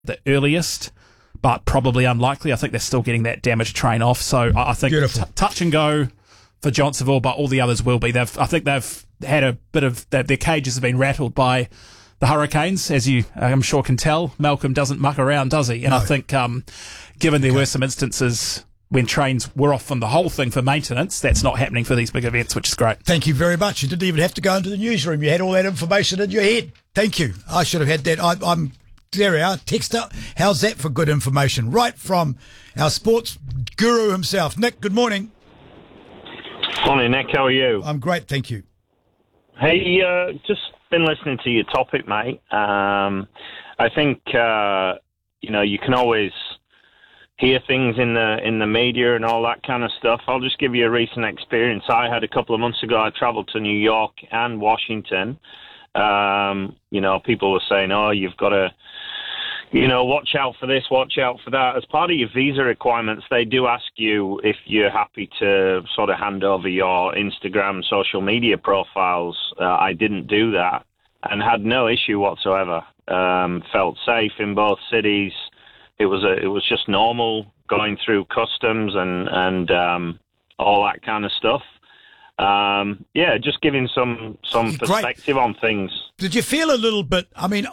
the earliest, but probably unlikely. I think they're still getting that damaged train off. So I think touch and go for Johnsonville, but all the others will be. I think they've had a bit of their cages have been rattled by the Hurricanes, as you I'm sure can tell. Malcolm doesn't muck around, does he? And no. I think given there were some instances when trains were off from the whole thing for maintenance, that's not happening for these big events, which is great. Thank you very much. You didn't even have to go into the newsroom. You had all that information in your head. Thank you. I should have had that. I'm there we are. Texter. How's that for good information? Right from our sports guru himself. Nick, good morning. Morning, Nick. How are you? I'm great, thank you. Hey, just been listening to your topic, mate. I think, you can always hear things in the media and all that kind of stuff. I'll just give you a recent experience I had a couple of months ago. I travelled to New York and Washington. People were saying, oh, you've got to, watch out for this, watch out for that. As part of your visa requirements, they do ask you if you're happy to sort of hand over your Instagram, social media profiles. I didn't do that and had no issue whatsoever. Felt safe in both cities. It was just normal going through customs and all that kind of stuff. Just giving some perspective on things. Did you feel a little bit,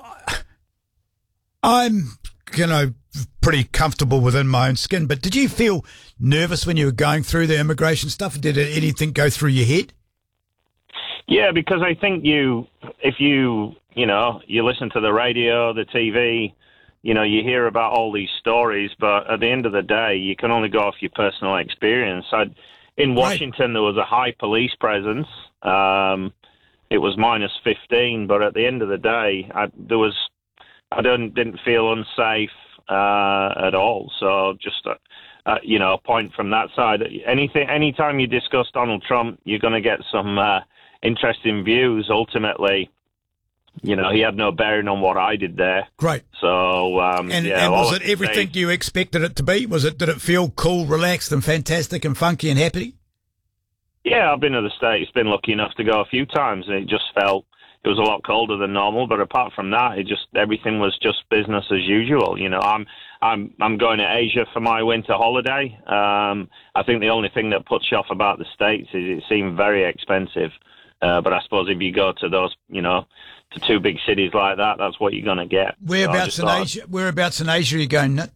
I'm, pretty comfortable within my own skin, but did you feel nervous when you were going through the immigration stuff? Did anything go through your head? Yeah, because I think if you listen to the radio, the TV, you hear about all these stories, but at the end of the day, you can only go off your personal experience. In Washington, There was a high police presence. It was minus 15, but at the end of the day, I didn't feel unsafe at all. So just a point from that side. Anytime you discuss Donald Trump, you're going to get some interesting views. Ultimately, he had no bearing on what I did there. Great. So and was it everything you expected it to be? Did it feel cool, relaxed, and fantastic, and funky and happy? Yeah, I've been to the States. Been lucky enough to go a few times, and it just felt. It was a lot colder than normal, but apart from that, everything was just business as usual. I'm going to Asia for my winter holiday. I think the only thing that puts you off about the States is it seemed very expensive. But I suppose if you go to those, to two big cities like that, that's what you're going to get. Whereabouts in Asia are you going, Nick?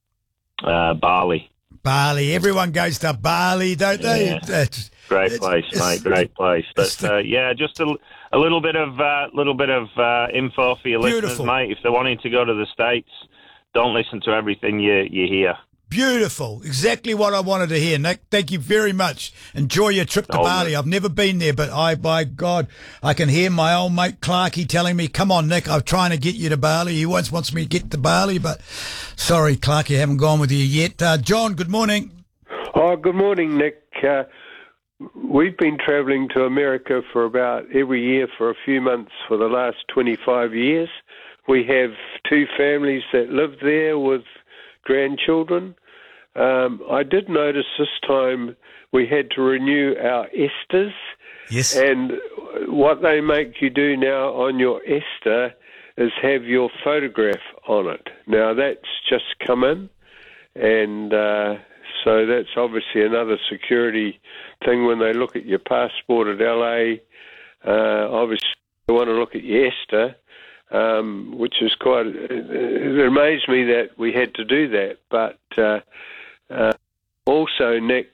Bali. Bali. Everyone goes to Bali, don't they? Yeah. Great place, mate. Great place. But just a little bit of info for your listeners, mate. If they're wanting to go to the States, don't listen to everything you hear. Beautiful. Exactly what I wanted to hear, Nick. Thank you very much. Enjoy your trip to Bali. I've never been there, but by God, I can hear my old mate Clarkey telling me, come on, Nick, I'm trying to get you to Bali. He wants me to get to Bali, but sorry, Clarkey, I haven't gone with you yet. John, good morning. Oh, good morning, Nick. We've been travelling to America for about every year for a few months for the last 25 years. We have two families that live there with grandchildren. I did notice this time we had to renew our ESTAs. Yes. And what they make you do now on your ESTA is have your photograph on it. Now, that's just come in, and so that's obviously another security thing when they look at your passport at LA. Obviously, they want to look at your ESTA. Which is quite. It amazed me that we had to do that. But also, Nick,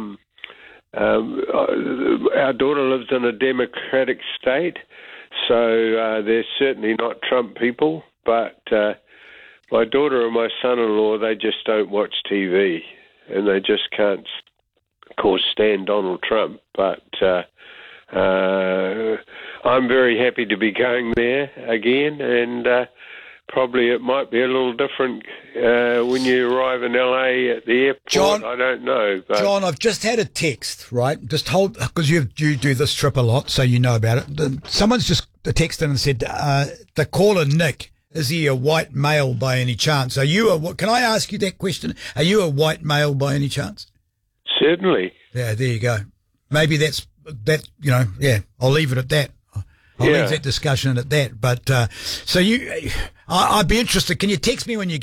our daughter lives in a democratic state, so they're certainly not Trump people. But my daughter and my son-in-law, they just don't watch TV, and they just can't, of course, stand Donald Trump. But I'm very happy to be going there again, and probably it might be a little different when you arrive in LA at the airport. John, I don't know. But John, I've just had a text, right? Just hold, because you do this trip a lot, so you know about it. Someone's just texted and said, the caller, Nick, is he a white male by any chance? Can I ask you that question? Are you a white male by any chance? Certainly. Yeah, there you go. Maybe that's, I'll leave it at that. I'll leave that discussion at that. But so I'd be interested. Can you text me when you